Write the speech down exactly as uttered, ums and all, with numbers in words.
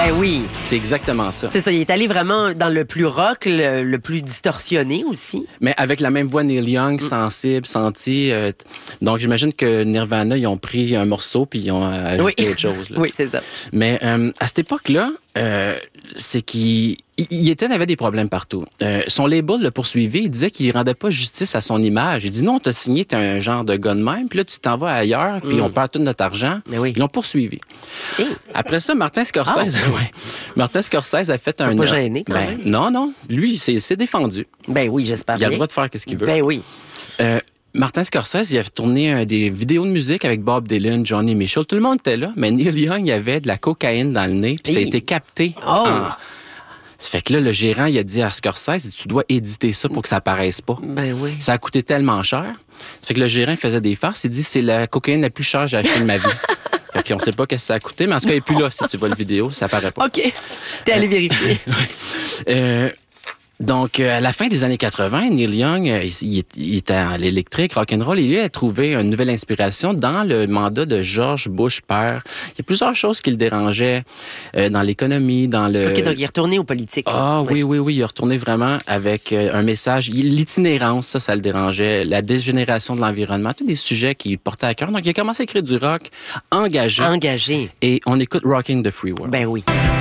Ben oui. C'est exactement ça. C'est ça, il est allé vraiment dans le plus rock, le, le plus distorsionné aussi. Mais avec la même voix Neil Young, Mm. sensible, senti. Euh, t- donc, j'imagine que Nirvana, ils ont pris un morceau puis ils ont euh, ajouté Oui. autre chose. Là. Oui, c'est ça. Mais euh, à cette époque-là, euh, c'est qu'il il, il était, avait des problèmes partout. Euh, son label le poursuivait. Il disait qu'il rendait pas justice à son image. Il dit, non, on t'a signé, t'es un genre de gars de même. Puis là, tu t'en vas ailleurs, puis Mm. on perd tout notre argent. Mais oui. Ils l'ont poursuivi. Hey. Après ça, Martin Scorsese, Ah. ouais. Martin Scorsese a fait un... pas gêné, quand ben, même. Non, non. Lui, c'est, c'est défendu. Ben oui, j'espère Il a le bien. droit de faire ce qu'il veut. Ben oui. Euh, Martin Scorsese, il a tourné euh, des vidéos de musique avec Bob Dylan, Johnny Mitchell. Tout le monde était là, mais Neil Young, il avait de la cocaïne dans le nez, puis ça a Hey. été capté. Oh. en- Ça fait que là, le gérant, il a dit à Scorsese, tu dois éditer ça pour que ça apparaisse pas. Ben oui. Ça a coûté tellement cher. Ça fait que le gérant il faisait des farces. Il dit, c'est la cocaïne la plus chère que j'ai achetée de ma vie. Fait qu'on sait pas qu'est-ce que ça a coûté, mais en tout cas, il est plus là si tu vois le vidéo, ça apparaît pas. OK. T'es allé vérifier. Euh, donc, euh, à la fin des années quatre-vingts, Neil Young, euh, il, il, il était à l'électrique, rock'n'roll, et lui a trouvé une nouvelle inspiration dans le mandat de George Bush père. Il y a plusieurs choses qui le dérangeaient euh, dans l'économie, dans le... OK, donc il est retourné aux politiques. là. Ah Oui. oui, oui, oui, il est retourné vraiment avec euh, un message. Il- L'itinérance, ça, ça le dérangeait. La dégénération de l'environnement, tous des sujets qu'il portait à cœur. Donc, il a commencé à écrire du rock engagé. Engagé. Et on écoute Rocking the Free World. Ben oui.